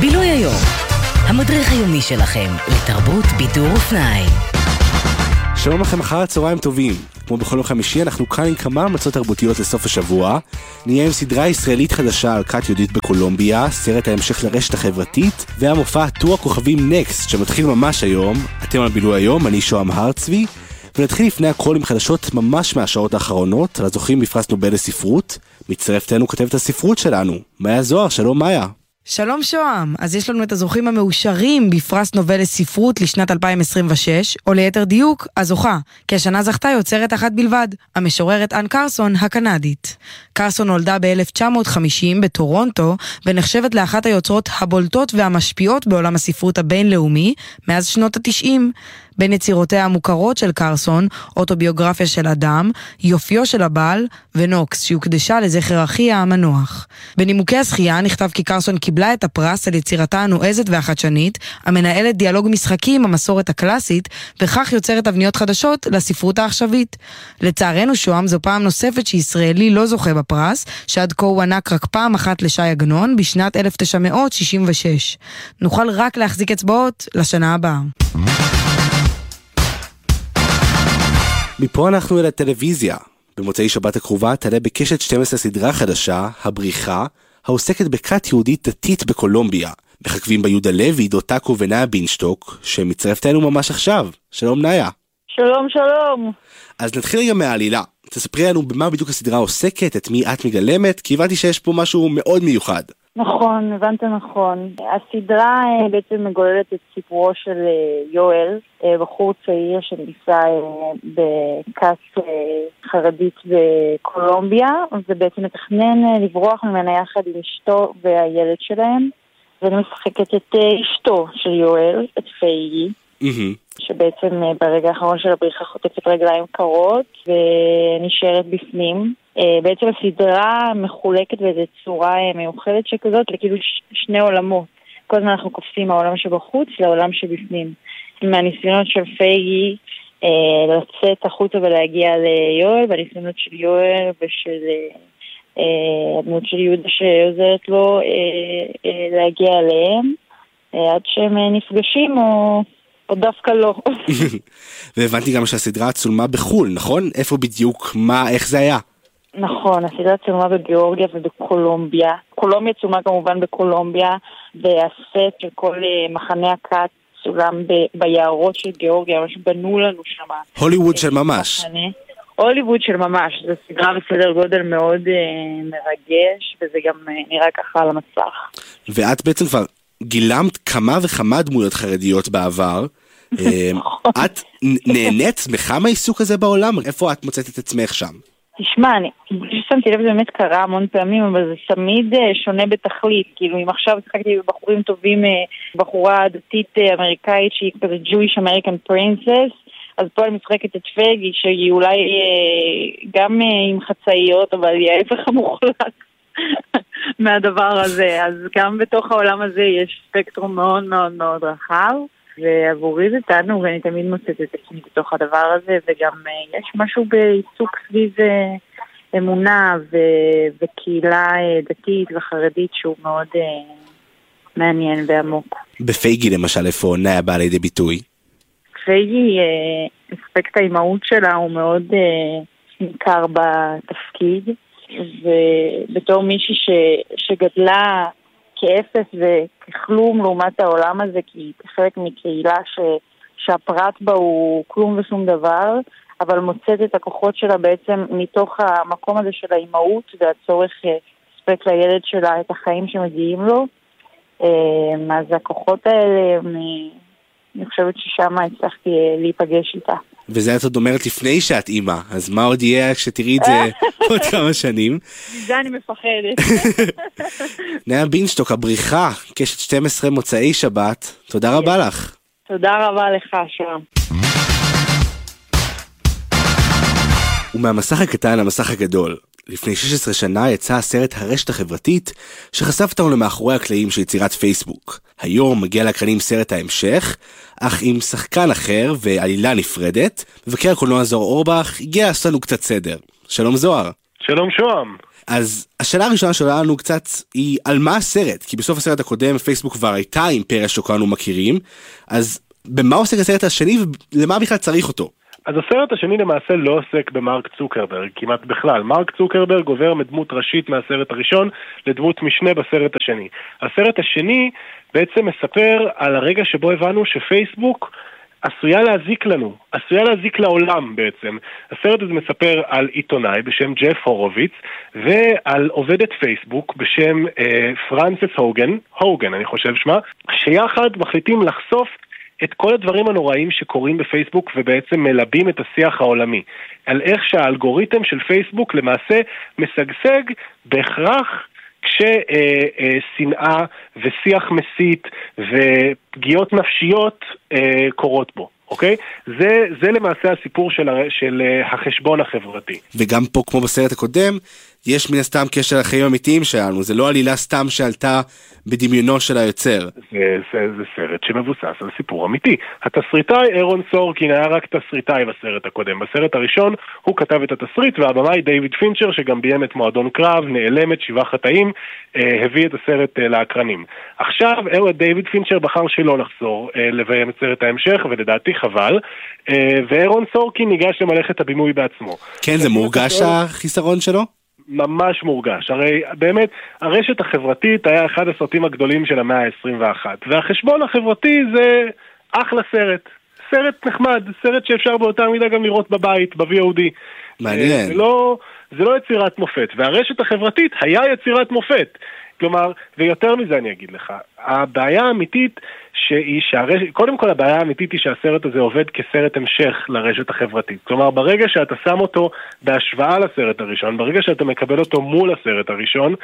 בילוי היום, המדריך היומי שלכם לתרבות, בידור ופנאי. שלום לכם, אחר הצהריים טובים. כמו בכל יום חמישי, אנחנו כאן עם כמה מצות תרבותיות לסוף השבוע. נהיה עם סדרה ישראלית חדשה על כת יהודית בקולומביה, סרט ההמשך לרשת החברתית, והמופע טור הכוכבים נקסט שמתחיל ממש היום. אתם על בילוי היום, אני שוהם הרצבי, ונתחיל לפני הכל עם חדשות ממש מהשעות האחרונות על הזוכים בפרס נובל לספרות. מצטרפת אלינו כתבת הספרות שלנו, מאיה זוהר. שלום מאיה. שלום שוהם, אז יש לנו את הזוכים המאושרים בפרס נובל לספרות לשנת 2026, או ליתר דיוק, הזוכה, כי השנה זכתה יוצרת אחת בלבד, המשוררת אן קרסון הקנדית. קרסון נולדה ב-1950 בטורונטו, ונחשבת לאחת היוצרות הבולטות והמשפיעות בעולם הספרות הבינלאומי, מאז שנות ה-90. בין יצירותיה המוכרות של קרסון, אוטוביוגרפיה של אדם, יופיו של הבעל ונוקס, שהוקדשה לזכר אחיה המנוח. בנימוקי הזכייה נכתב כי קרסון קיבלה את הפרס על יצירתה הנועזת והחדשנית, המנהלת דיאלוג משחקי עם המסורת הקלאסית, וכך יוצרת תבניות חדשות לספרות העכשווית. לצערנו שוהם, זו פעם נוספת שישראלי לא זוכה בפרס, שעד כה הוא ענק רק פעם אחת לשי עגנון בשנת 1966. נוכל רק להחזיק אצבעות לשנה הבאה. מפה אנחנו אל הטלוויזיה. במוצאי שבת הקרובה תעלה בקשת 12 סדרה חדשה, הבריחה, העוסקת בכת יהודית דתית בקולומביה. מחכבים ביהודה לוי, דוטקו ונאיה בינשטוק, שמצטרפת אלינו ממש עכשיו. שלום נאיה. שלום, שלום. אז נתחיל רגע מהעלילה. תספרי לנו במה בדיוק הסדרה עוסקת, את מי את מגלמת, כי הבנתי שיש פה משהו מאוד מיוחד. נכון, הבנת נכון. הסדרה בעצם מגוללת את סיפורו של יואל, בחור צעיר שניסה בכת חרדית בקולומביה, ובעצם מתכנן לברוח ממנה יחד עם אשתו והילד שלהם, ואני משחקת את אשתו של יואל, את פייגי, שבעצם ברגע האחרון של הבריחה חוטפת רגליים קרות ונשארת בפנים. בעצם הסדרה מחולקת באיזו צורה מיוחדת שכזאת לכאילו שני עולמות. כל הזמן אנחנו קופצים מהעולם שבחוץ לעולם שבפנים. מהניסיונות של פייגי לצאת החוצה ולהגיע ליואל, והניסיונות של יואל ושל הדמות של יהודה שעוזרת לו להגיע אליהם, עד שהם נפגשים או דווקא לא. והבנתי גם שהסדרה צולמה בחול, נכון? איפה בדיוק? מה, איך זה היה? נכון, הסדרה צולמה בגיאורגיה ובקולומביה. קולומביה צולמה כמובן בקולומביה, והסט של כל מחנה הכת צולם ביערות של גיאורגיה, ממש בנו לנו שם. הוליווד של ממש. הוליווד של ממש, זו סדרה בסדר גודל מאוד מרגש, וזה גם נראה ככה על המסך. ואת בעצם כבר גילמת כמה וכמה דמויות חרדיות בעבר. את נהנית שמחה מהעיסוק הזה בעולם? איפה את מוצאת את עצמך שם? תשמע, אני שמתי לב, זה באמת קרה המון פעמים, אבל זה תמיד שונה בתכלית. כאילו, אם עכשיו שחקתי בבחורים טובים, בחורה דתית אמריקאית שהיא כזה Jewish American Princess, אז פה אני משחקת את פייגי, שהיא אולי גם עם חצאיות, אבל היא ההפך המוחלט מהדבר הזה. אז גם בתוך העולם הזה יש ספקטרום מאוד מאוד מאוד רחב, ועבורי זה תענוג, ואני תמיד מוצאת את עצמי בתוך הדבר הזה, וגם יש משהו בעיסוק סביב אמונה וקהילה דתית וחרדית שהוא מאוד מעניין ועמוק. בפייגי למשל, איפה נאיה באה לידי ביטוי? פייגי, אספקט האימהות שלה הוא מאוד ניכר בתפקיד, ובתור מישהי שגדלה כאפס וככלום לעומת העולם הזה, כי היא חלק מקהילה שהפרט בה הוא כלום ושום דבר, אבל מוצאת את הכוחות שלה בעצם מתוך המקום הזה של האימהות, והצורך לספק לילד שלה את החיים שמגיעים לו. אז הכוחות האלה, אני חושבת ששם הצלחתי להיפגש איתה. וזה את עוד אומרת לפני שאת אימא, אז מה עוד יהיה כשתראי את זה עוד כמה שנים? מזה אני מפחדת. נאיה בינשטוק, הבריחה, קשת 12 מוצאי שבת, תודה רבה לך. תודה רבה לך שם. ומהמסך הקטן למסך הגדול. לפני 16 שנה יצא הסרט הרשת החברתית, שחשף אותנו למאחורי הקלעים של יצירת פייסבוק. היום מגיע לאקרנים סרט ההמשך, אך עם שחקן אחר ועלילה נפרדת. מבקר הקולנוע זוהר אורבך הגיע לעשות לנו קצת סדר. שלום זוהר. שלום שוהם. אז השאלה הראשונה שלנו קצת היא על מה הסרט, כי בסוף הסרט הקודם פייסבוק כבר הייתה אימפריה שכולנו מכירים, אז במה עוסק הסרט השני ולמה בכלל צריך אותו? אז הסרט השני למעשה לא עוסק במרק צוקרברג, כמעט בכלל. מרק צוקרברג עובר מדמות ראשית מהסרט הראשון לדמות משנה בסרט השני. הסרט השני בעצם מספר על הרגע שבו הבנו שפייסבוק עשויה להזיק לנו, עשויה להזיק לעולם בעצם. הסרט הזה מספר על עיתונאי בשם ג'ף הורוביץ, ועל עובדת פייסבוק בשם פרנסס הוגן אני חושב שמה, שיחד מחליטים לחשוף את כל הדברים הנוראים שקורים בפייסבוק ובעצם מלבים את השיח העולמי. על איך שהאלגוריתם של פייסבוק למעשה משגשג בהכרח כששנאה ושיח מסית ופגיעות נפשיות קורות בו. אוקיי? זה למעשה הסיפור של החשבון החברתי. וגם פה כמו בסרט הקודם, יש מן הסתם קשר לחיים אמיתיים שלנו, זה לא עלילה סתם שעלתה בדמיונו של היוצר. זה סרט שמבוסס על סיפור אמיתי. התסריטאי אירון סורקין היה רק תסריטאי בסרט הקודם. בסרט הראשון הוא כתב את התסריט, והבמאי דיוויד פינצ'ר, שגם ביים את מועדון קרב, נעלמת, 7 חטאים, הביא את הסרט להקרנים. עכשיו דיוויד פינצ'ר בחר שלא לחזור לביים את סרט ההמשך, ולדעתי חבל, ואירון סורקין ניגש למלאכת הבימוי בעצמו. כן, זה מורגש החיסרון שלו? ממש מורגש. הרי באמת הרשת החברתית היה אחד הסרטים הגדולים של המאה ה-21, והחשבון החברתי זה אחלה סרט נחמד, סרט שאפשר באותה מידה גם לראות בבית, ב-VOD. מעניין. זה לא יצירת מופת, והרשת החברתית היה יצירת מופת. כלומר, ויותר מזה אני אגיד לך, הבעיה האמיתית קודם כל הבעיה האמיתית היא שהסרט הזה עובד כסרט המשך לרשת החברתית. כלומר, ברגע שאתה שם אותו בהשוואה לסרט הראשון, ברגע שאתה מקבל אותו מול הסרט הראשון,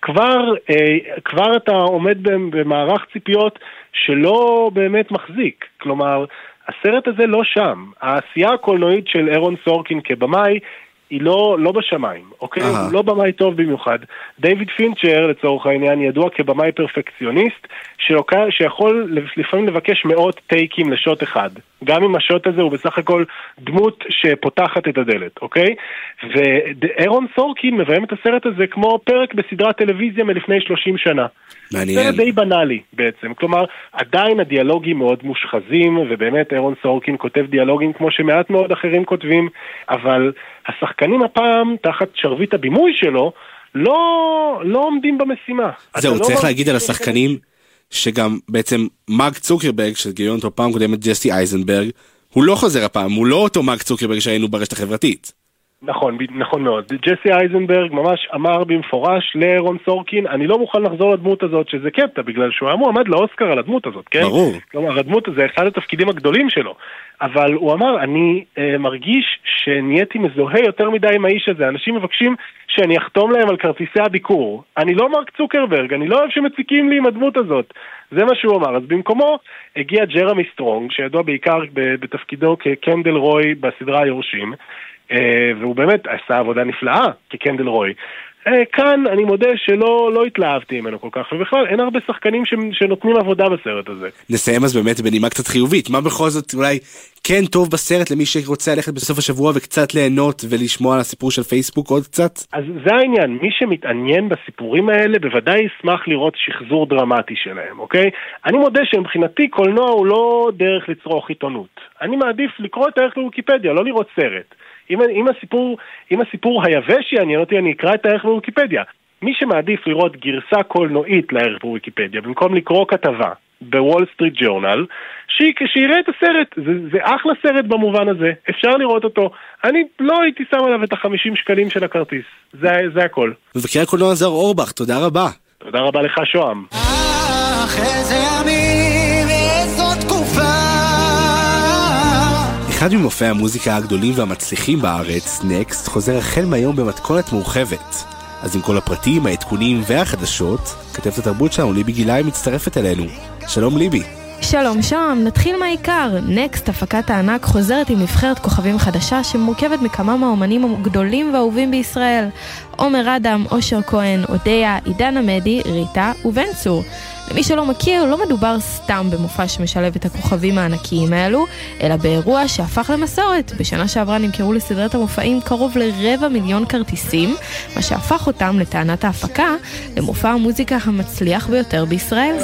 כבר אתה עומד במערך ציפיות שלא באמת מחזיק. כלומר, הסרט הזה לא שם. העשייה הקולנועית של אירון סורקין כבמאי היא לא בשמיים, אוקיי? הוא לא במאי טוב במיוחד. דיוויד פינצ'ר, לצורך העניין, ידוע כבמאי פרפקציוניסט, שיכול לפעמים לבקש מאות טייקים לשוט אחד. גם אם השוט הזה הוא בסך הכל דמות שפותחת את הדלת, אוקיי? ואירון סורקין מביים את הסרט הזה כמו פרק בסדרת טלוויזיה מלפני 30 שנה. מעניין. זה די בנאלי בעצם. כלומר, עדיין הדיאלוגים מאוד מושחזים, ובאמת אירון סורקין כותב דיאלוגים כמו שמעט מאוד אחרים כותבים, אבל השחקנים הפעם, תחת שרביט הבימוי שלו, לא עומדים במשימה. זהו, צריך להגיד על השחקנים שגם בעצם מרק צוקרברג, שגיליון אותו פעם קודמת ג'סי אייזנברג, הוא לא חוזר הפעם, הוא לא אותו מרק צוקרברג שהיינו ברשת החברתית. נכון מאוד. ג'סי אייזנברג ממש אמר במפורש לאירון סורקין, אני לא מוכן לחזור לדמות הזאת, שזה קטע, בגלל שהוא עמד לאוסקר על הדמות הזאת, כן? ברור. כלומר, הדמות הזה, אחד התפקידים הגדולים שלו. אבל הוא אמר, אני מרגיש שנהייתי מזוהה יותר מדי עם האיש הזה. אנשים מבקשים שאני אחתום להם על כרטיסי הביקור. אני לא מרק צוקרברג, אני לא אוהב שמציקים לי עם הדמות הזאת. זה מה שהוא אמר. אז במקומו הגיע ג'רמי סטרונג, שידוע בעיקר בתפקידו כקנדל רוי בסדרה היורשים, והוא באמת עשה עבודה נפלאה כקנדל רוי. כאן אני מודה שלא התלהבתי ממנו כל כך, ובכלל אין הרבה שחקנים שנותנים עבודה בסרט הזה. נסיים אז באמת בנימה קצת חיובית. מה בכל זאת אולי כן טוב בסרט למי שרוצה ללכת בסוף השבוע וקצת ליהנות ולשמוע על הסיפור של פייסבוק עוד קצת? אז זה העניין, מי שמתעניין בסיפורים האלה בוודאי ישמח לראות שחזור דרמטי שלהם, אוקיי? אני מודה שמבחינתי קולנוע הוא לא דרך לצרוך עיתונות. אני מעדיף לקרוא את הערך בוויקיפדיה, לא לראות סרט. אם הסיפור היבש יעניין אותי, אני אקרא את הערך בוויקיפדיה. מי שמעדיף לראות גרסה קולנועית לערך בוויקיפדיה, במקום לקרוא כתבה בוול סטריט ג'ורנל, שיראה את הסרט. זה אחלה סרט במובן הזה, אפשר לראות אותו. אני לא הייתי שם עליו את 50 שקלים של הכרטיס. זה הכל. מבקר הקולנוע זר אורבך, תודה רבה. תודה רבה לך שוהם. איזה ימים, איזו תקופה. אחד ממופעי המוזיקה הגדולים והמצליחים בארץ, נקסט, חוזר החל מהיום במתכונת מורחבת. אז עם כל הפרטים, העדכונים והחדשות, כתבת התרבות שלנו ליבי גילאי מצטרפת אלינו. שלום ליבי. שלום שם, נתחיל מהעיקר. נקסט, הפקת הענק, חוזרת עם נבחרת כוכבים חדשה שמורכבת מכמה מהאומנים הגדולים והאהובים בישראל. עומר אדם, אושר כהן, אודיה, עידן עמדי, ריטה ובן צור. למי שלא מכיר, לא מדובר סתם במופע שמשלב את הכוכבים הענקיים האלו, אלא באירוע שהפך למסורת. בשנה שעברה נמכרו לסדרת המופעים קרוב ל250,000 כרטיסים, מה שהפך אותם לטענת ההפקה למופע המוזיקה המצליח ביותר בישראל.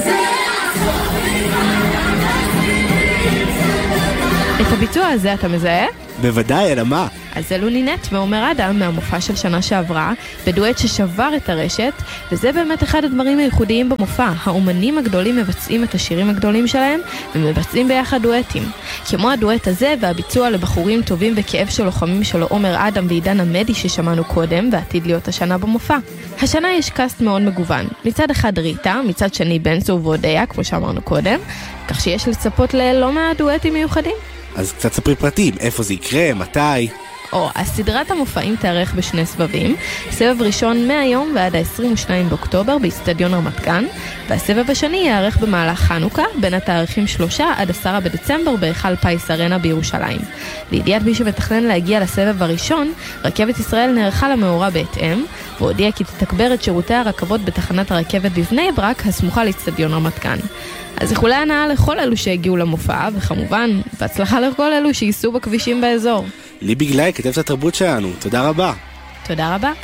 את הביצוע הזה אתה מזהה? בוודאי, אלא מה? אז זה לונינט ועומר אדם מהמופע של שנה שעברה, בדואט ששבר את הרשת, וזה באמת אחד הדברים הייחודיים במופע. האומנים הגדולים מבצעים את השירים הגדולים שלהם, ומבצעים ביחד דואטים. כמו הדואט הזה והביצוע לבחורים טובים וכאב של לוחמים של עומר אדם ועידן עמדי ששמענו קודם, ועתיד להיות השנה במופע. השנה יש קאסט מאוד מגוון. מצד אחד ריטה, מצד שני בן צור ועודיה, כמו שאמרנו קודם, כך שיש לצפות ללא מעט דואטים מיוחדים. אז קצת ספרי פרטים, איפה זה יקרה, מתי? הסדרת המופעים תארך בשני סבבים, סבב ראשון מהיום ועד ה-22 באוקטובר באצטדיון רמת גן, והסבב השני יארך במהלך חנוכה בין התאריכים 3 עד 10 בדצמבר בהיכל פייס ארנה בירושלים. לידיעת מי שמתכנן להגיע לסבב הראשון, רכבת ישראל נערכה למאורע בהתאם, והודיעה כי תתגבר את שירותי הרכבות בתחנת הרכבת בבני ברק הסמוכה לאצטדיון רמת גן. אז איחולי הנאה לכל אלו שהגיעו למופע, וכמובן, בהצלחה לכל אלו שייסעו בכבישים באזור. ליבי גלאי, כתבת התרבות שלנו. תודה רבה. תודה רבה.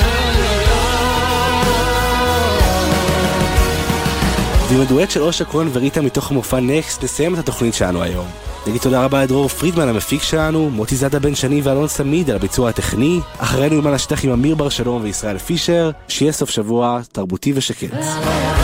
ועם הדואט של אושר כהן וריטה מתוך המופע נקסט, נסיים את התוכנית שלנו היום. נגיד תודה רבה לדרור פרידמן המפיק שלנו, מוטי זאדה בן שני ואלון סמיד על הביצוע הטכני, אחרינו יומן השטח עם אמיר בר שלום וישראל פישר, שיהיה סוף שבוע תרבותי ושקט.